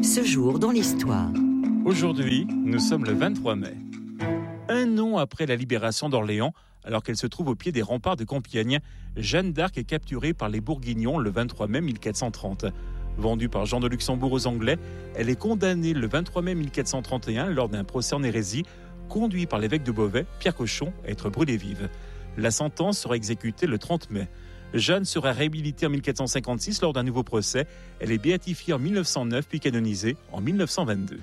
Ce jour dans l'histoire. Aujourd'hui, nous sommes le 23 mai. Un an après la libération d'Orléans, alors qu'elle se trouve au pied des remparts de Compiègne, Jeanne d'Arc est capturée par les Bourguignons le 23 mai 1430. Vendue par Jean de Luxembourg aux Anglais, elle est condamnée le 23 mai 1431 lors d'un procès en hérésie, conduit par l'évêque de Beauvais, Pierre Cochon, à être brûlée vive. La sentence sera exécutée le 30 mai. Jeanne sera réhabilitée en 1456 lors d'un nouveau procès. Elle est béatifiée en 1909 puis canonisée en 1922.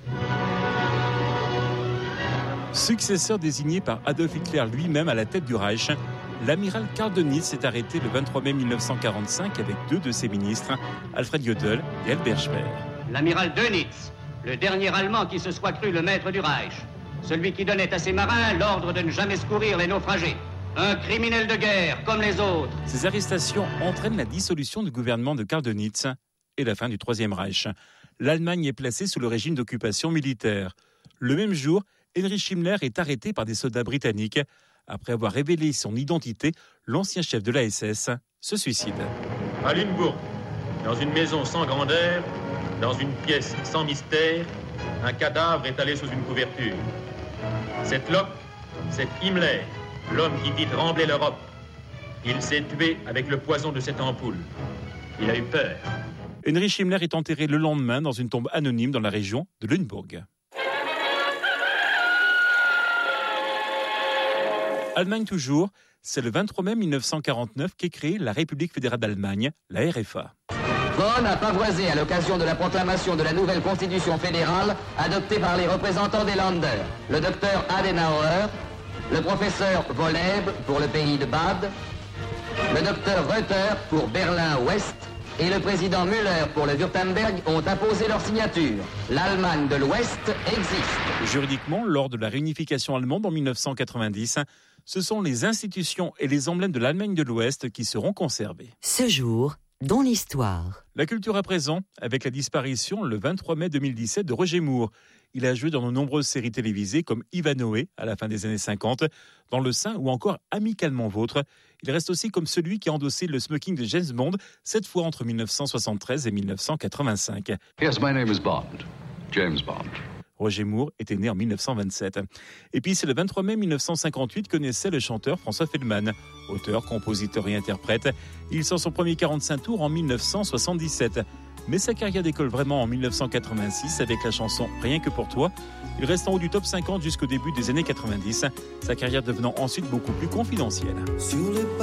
Successeur désigné par Adolf Hitler lui-même à la tête du Reich, l'amiral Karl Dönitz est arrêté le 23 mai 1945 avec deux de ses ministres, Alfred Jodl et Albert Speer. L'amiral Dönitz, le dernier Allemand qui se soit cru le maître du Reich, celui qui donnait à ses marins l'ordre de ne jamais secourir les naufragés. Un criminel de guerre, comme les autres. Ces arrestations entraînent la dissolution du gouvernement de Karl Dönitz et la fin du Troisième Reich. L'Allemagne est placée sous le régime d'occupation militaire. Le même jour, Heinrich Himmler est arrêté par des soldats britanniques. Après avoir révélé son identité, l'ancien chef de la SS se suicide. À Lunebourg, dans une maison sans grandeur, dans une pièce sans mystère, un cadavre est allé sous une couverture. Cette loque, c'est Himmler, l'homme qui fit trembler l'Europe. Il s'est tué avec le poison de cette ampoule. Il a eu peur. Heinrich Himmler est enterré le lendemain dans une tombe anonyme dans la région de Lunebourg. Allemagne toujours, c'est le 23 mai 1949 qu'est créée la République fédérale d'Allemagne, la RFA. Bonn a pavoisé à l'occasion de la proclamation de la nouvelle constitution fédérale adoptée par les représentants des Länder, le docteur Adenauer, le professeur Wolleb pour le pays de Bade, le docteur Reuter pour Berlin-Ouest et le président Müller pour le Württemberg ont apposé leur signature. L'Allemagne de l'Ouest existe. Juridiquement, lors de la réunification allemande en 1990, ce sont les institutions et les emblèmes de l'Allemagne de l'Ouest qui seront conservés. Ce jour dans l'histoire. La culture à présent, avec la disparition le 23 mai 2017 de Roger Moore. Il a joué dans de nombreuses séries télévisées comme Ivanhoe à la fin des années 50, Dans le sein ou encore Amicalement vôtre. Il reste aussi comme celui qui a endossé le smoking de James Bond, cette fois entre 1973 et 1985. Yes, my name is Bond. James Bond. Roger Moore était né en 1927. Et puis c'est le 23 mai 1958 que naissait le chanteur François Feldman. Auteur, compositeur et interprète. Il sort son premier 45 tours en 1977. Mais sa carrière décolle vraiment en 1986 avec la chanson Rien que pour toi. Il reste en haut du top 50 jusqu'au début des années 90. Sa carrière devenant ensuite beaucoup plus confidentielle.